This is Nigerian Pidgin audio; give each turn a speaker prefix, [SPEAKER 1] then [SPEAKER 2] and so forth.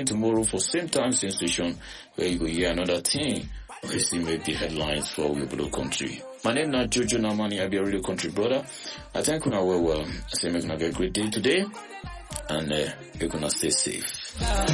[SPEAKER 1] again tomorrow for same time, same station, where you go hear another thing. We still make the headlines for we below country. My name is Jojo Namani, I be a radio country brother. I thank you now well. I say make you have a great day today, and you're gonna stay safe.